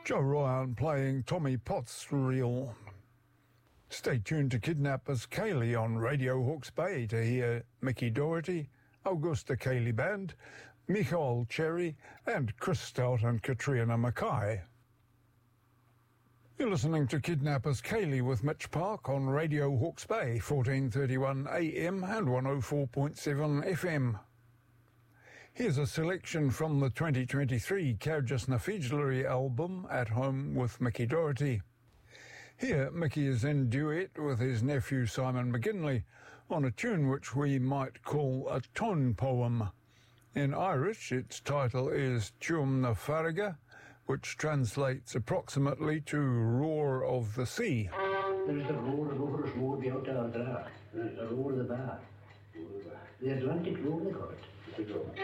Joe Ryan playing Tommy Potts reel. Stay tuned to Kidnappers Kaylee on Radio Hawke's Bay to hear Mickey Doherty, Augusta Kaylee Band, Michael Cherry and Chris Stout and Katrina Mackay. You're listening to Kidnappers Kaylee with Mitch Park on Radio Hawke's Bay, 1431 AM and 104.7 FM. Here's a selection from the 2023 Carriages na Fidglery album, At Home with Mickey Doherty. Here, Mickey is in duet with his nephew Simon McGinley on a tune which we might call a tone poem. In Irish, its title is Tuam na Farraga, which translates approximately to Roar of the Sea. There's the roar of over the roar beyond the roar of the bar. The Atlantic roar, they call it.